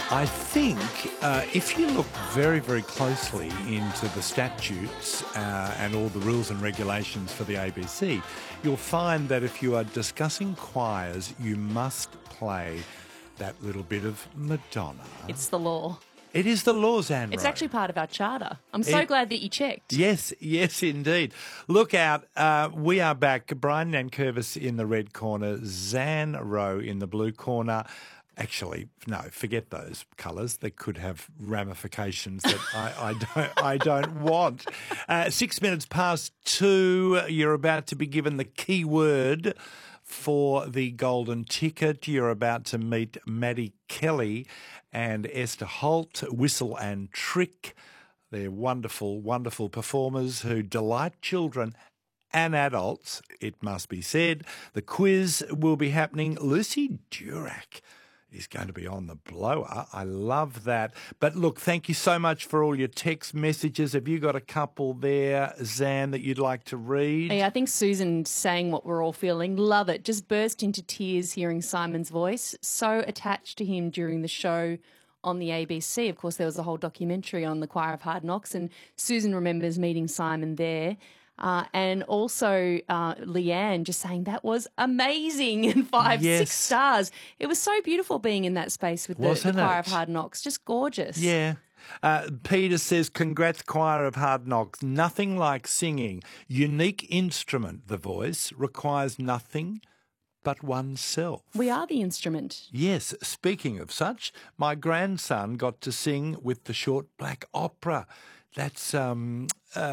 I think if you look very, very closely into the statutes and all the rules and regulations for the ABC, you'll find that if you are discussing choirs, you must play that little bit of Madonna. It's the law. It is the law, Zan. It's actually part of our charter. I'm so glad that you checked. Yes, indeed. Look out. We are back. Brian Nankervis in the red corner, Zan Rowe in the blue corner. Actually, no, forget those colours. They could have ramifications that I don't want. 6 minutes past 2, you're about to be given the key word for the golden ticket. You're about to meet Maddie Kelly and Esther Holt, Whistle and Trick. They're wonderful, wonderful performers who delight children and adults, it must be said. The quiz will be happening. Lucy Durack is going to be on the blower. I love that. But look, thank you so much for all your text messages. Have you got a couple there, Zan, that you'd like to read? Yeah, I think Susan's saying what we're all feeling. Love it. Just burst into tears hearing Simon's voice. So attached to him during the show on the ABC. Of course, there was a whole documentary on the Choir of Hard Knocks, and Susan remembers meeting Simon there. And also Leanne just saying that was amazing and 6 stars. It was so beautiful being in that space with the Choir of Hard Knocks. Just gorgeous. Yeah. Peter says, congrats, Choir of Hard Knocks. Nothing like singing. Unique instrument, the voice, requires nothing but oneself. We are the instrument. Yes. Speaking of such, my grandson got to sing with the Short Black Opera. That's, look,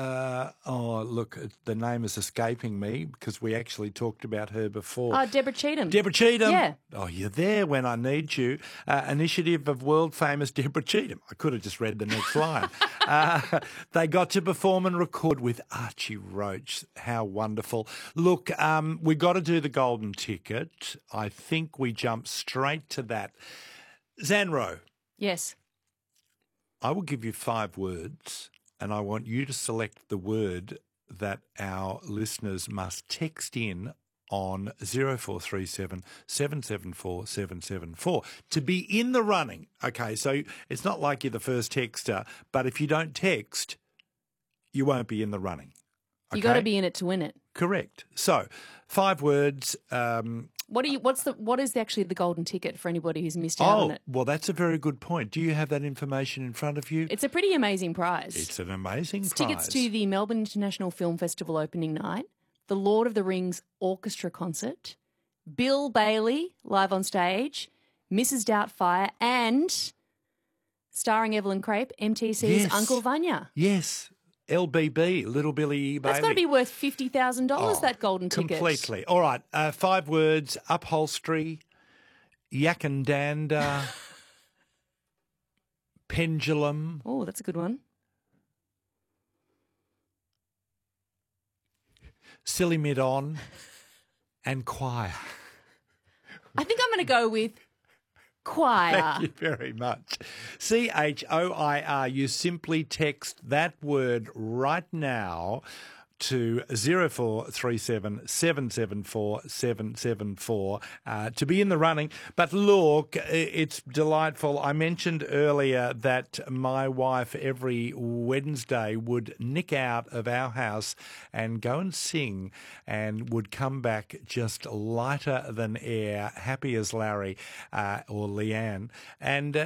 the name is escaping me because we actually talked about her before. Oh, Deborah Cheetham. Deborah Cheetham. Yeah. Oh, you're there when I need you. Initiative of world-famous Deborah Cheetham. I could have just read the next line. They got to perform and record with Archie Roach. How wonderful. Look, we got to do the golden ticket. I think we jump straight to that. Zan Rowe. Yes. I will give you 5 words, and I want you to select the word that our listeners must text in on 0437 774 774 to be in the running. Okay, so it's not like you're the first texter, but if you don't text, you won't be in the running. Okay? You got to be in it to win it. Correct. So 5 words. What is actually the golden ticket for anybody who's missed out on it? Well, that's a very good point. Do you have that information in front of you? It's a pretty amazing prize. It's an amazing prize. Tickets to the Melbourne International Film Festival opening night, the Lord of the Rings Orchestra concert, Bill Bailey live on stage, Mrs. Doubtfire, and starring Evelyn Crepe, MTC's Uncle Vanya. Yes. LBB, Little Billy Baby. That's got to be worth $50,000, that golden ticket. Completely. All right, 5 words, upholstery, yakandanda, pendulum. Oh, that's a good one. Silly mid-on, and choir. I think I'm going to go with choir. Thank you very much. CHOIR. You simply text that word right now to 0437 774 774 to be in the running. But look, it's delightful. I mentioned earlier that my wife every Wednesday would nick out of our house and go and sing and would come back just lighter than air, happy as Larry or Leanne. And